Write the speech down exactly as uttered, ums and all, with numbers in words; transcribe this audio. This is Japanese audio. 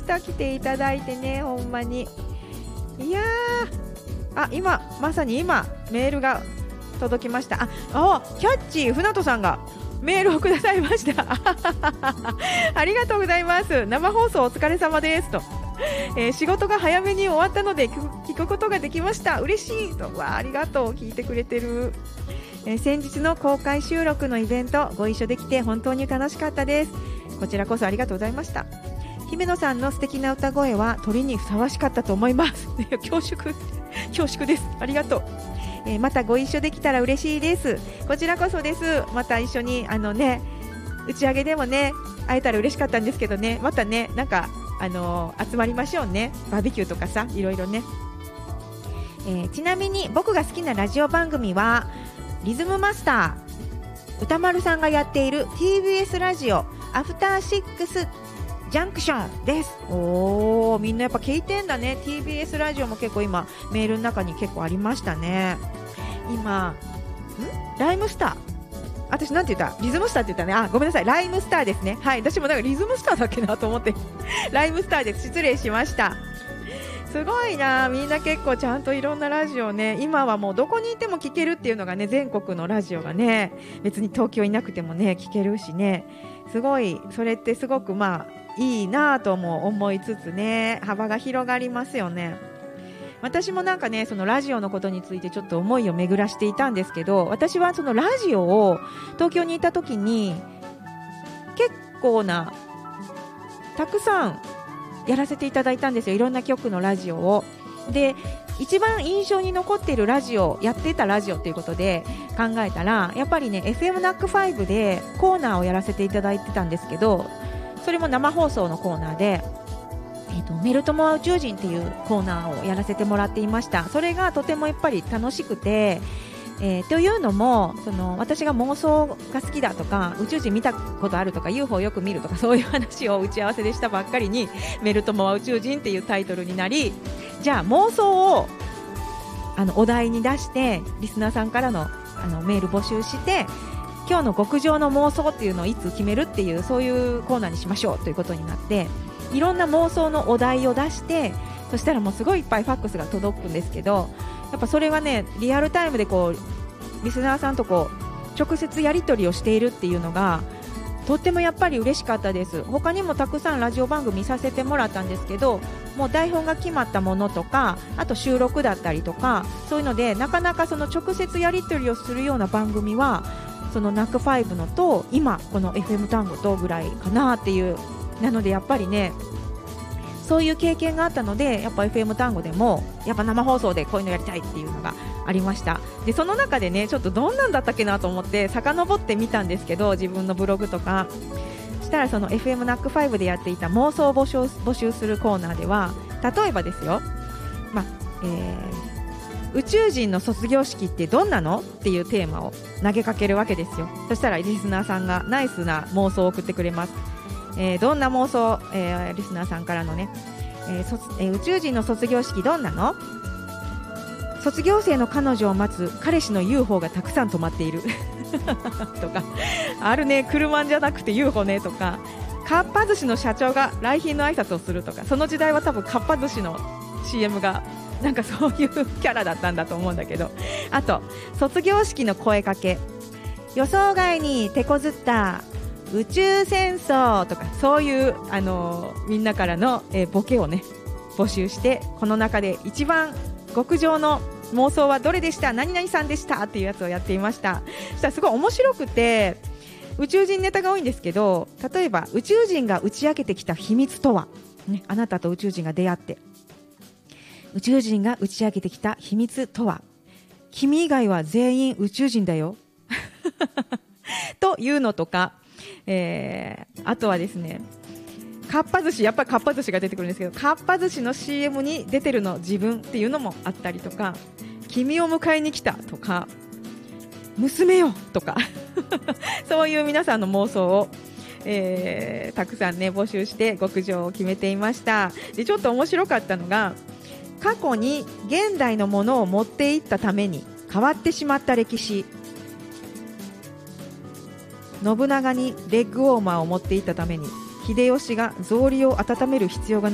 た。来ていただいてね、ほんまに。いやー、あ、今まさに今メールが届きました。ああ、キャッチー船戸さんがメールをくださいましたありがとうございます。生放送お疲れ様ですと、えー、仕事が早めに終わったので聞く、聞くことができました。嬉しいと。わあ、ありがとう。聞いてくれてる。えー、先日の公開収録のイベントご一緒できて本当に楽しかったです。こちらこそありがとうございました。姫野さんの素敵な歌声は鳥にふさわしかったと思います恐縮恐縮です。ありがとう。えー、またご一緒できたら嬉しいです。こちらこそです。また一緒にあのね、打ち上げでもね会えたら嬉しかったんですけどね、またね、なんかあのー、集まりましょうね。バーベキューとかさ、いろいろね。えー、ちなみに僕が好きなラジオ番組はリズムマスター歌丸さんがやっている ティービーエス ラジオアフターシックスジャンクションです。おー、みんなやっぱ聞いてんだね。 ティービーエス ラジオも結構今メールの中に結構ありましたね。今んライムスター、私なんて言った、リズムスターって言ったね。あ、ごめんなさい、ライムスターですね。はい、私もなんかリズムスターだっけなと思ってライムスターです。失礼しました。すごいな、みんな結構ちゃんといろんなラジオね、今はもうどこにいても聞けるっていうのがね、全国のラジオがね、別に東京いなくてもね聞けるしね、すごい、それってすごくまあいいなとも思いつつね、幅が広がりますよね。私もなんかね、そのラジオのことについてちょっと思いを巡らしていたんですけど、私はそのラジオを東京にいた時に結構なたくさんやらせていただいたんですよ、いろんな局のラジオを。で、一番印象に残っているラジオ、やっていたラジオということで考えたら、やっぱりね エフエム ナックファイブでコーナーをやらせていただいてたんですけど、それも生放送のコーナーで、えーと、メルトモア宇宙人っていうコーナーをやらせてもらっていました。それがとてもやっぱり楽しくて、えー、というのも、その私が妄想が好きだとか宇宙人見たことあるとか ユーフォー よく見るとか、そういう話を打ち合わせでしたばっかりにメルトモア宇宙人っていうタイトルになり、じゃあ妄想をあのお題に出してリスナーさんからの、あのメール募集して、今日の極上の妄想っていうのをいつ決めるっていう、そういうコーナーにしましょうということになって、いろんな妄想のお題を出して、そしたらもうすごいいっぱいファックスが届くんですけど、やっぱそれがね、リアルタイムでこうリスナーさんとこう直接やり取りをしているっていうのがとってもやっぱり嬉しかったです。他にもたくさんラジオ番組させてもらったんですけど、もう台本が決まったものとか、あと収録だったりとか、そういうのでなかなかその直接やり取りをするような番組はその ナックファイブ のと今この エフエム 単語とぐらいかなっていう。なのでやっぱりね、そういう経験があったので、やっぱ エフエム 単語でもやっぱ生放送でこういうのやりたいっていうのがありました。で、その中でね、ちょっとどんなんだったっけなと思って遡ってみたんですけど、自分のブログとかしたら、その エフエム ナックファイブ でやっていた妄想を募集、募集するコーナーでは、例えばですよ、まあえー、宇宙人の卒業式ってどんなのっていうテーマを投げかけるわけですよ。そしたらリスナーさんがナイスな妄想を送ってくれます。えー、どんな妄想、えー、リスナーさんからのね、えーそえー、宇宙人の卒業式どんなの？卒業生の彼女を待つ彼氏の ユーフォー がたくさん止まっているとか、あるね、車じゃなくて ユーフォー ねとか、かっぱ寿司の社長が来賓の挨拶をするとか、その時代は多分かっぱ寿司の シーエム がなんかそういうキャラだったんだと思うんだけど、あと卒業式の声かけ、予想外に手こずった宇宙戦争とか、そういう、あのー、みんなからの、えー、ボケをね募集して、この中で一番極上の妄想はどれでした、何々さんでしたっていうやつをやっていました。そしたらすごい面白くて、宇宙人ネタが多いんですけど、例えば宇宙人が打ち明けてきた秘密とは、ね、あなたと宇宙人が出会って宇宙人が打ち明けてきた秘密とは、君以外は全員宇宙人だよというのとか、えー、あとはですね、かっぱ寿司、やっぱりかっぱ寿司が出てくるんですけど、かっぱ寿司の シーエム に出てるの自分っていうのもあったりとか、君を迎えに来たとか、娘よとかそういう皆さんの妄想を、えー、たくさんね募集して極上を決めていました。で、ちょっと面白かったのが、過去に現代のものを持っていったために変わってしまった歴史、信長にレッグウォーマーを持っていったために秀吉が草履を温める必要が